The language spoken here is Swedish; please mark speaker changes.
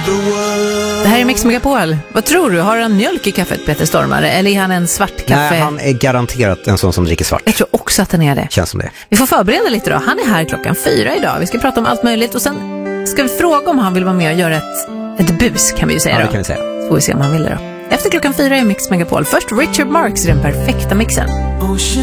Speaker 1: Det här är Mix Megapol. Vad tror du? Har han mjölk i kaffet, Peter Stormare? Eller är han en svart kaffe?
Speaker 2: Nej, han är garanterat en sån som dricker svart.
Speaker 1: Jag tror också att han är det.
Speaker 2: Känns som det.
Speaker 1: Vi får förbereda lite då. Han är här 4:00 idag. Vi ska prata om allt möjligt. Och sen ska vi fråga om han vill vara med och göra ett bus, kan vi ju säga.
Speaker 2: Ja,
Speaker 1: då.
Speaker 2: det kan vi säga.
Speaker 1: Så får vi se om han vill det då. Efter 4:00 är Mix Megapol. Först Richard Marx i den perfekta mixen.